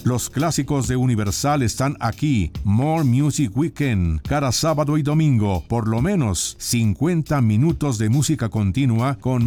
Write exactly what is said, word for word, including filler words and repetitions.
Los clásicos de Universal están aquí. More Music Weekend, cada sábado y domingo, por lo menos cincuenta minutos de música continua con